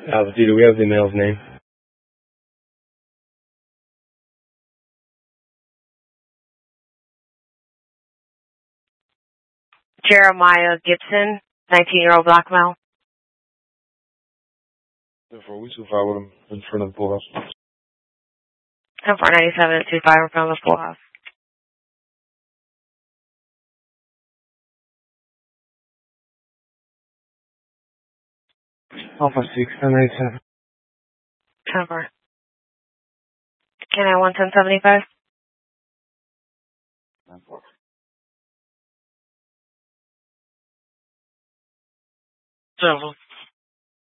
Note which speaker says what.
Speaker 1: Do we have the male's name?
Speaker 2: Jeremiah Gibson, 19-year-old black male.
Speaker 1: 4 weeks of I with him in front of the pool house.
Speaker 2: 10-4-97 at 25 in front of the pool house.
Speaker 1: 6, 1097.
Speaker 2: 10-4. Can I 1-10-75?
Speaker 1: 9-4.
Speaker 2: Several.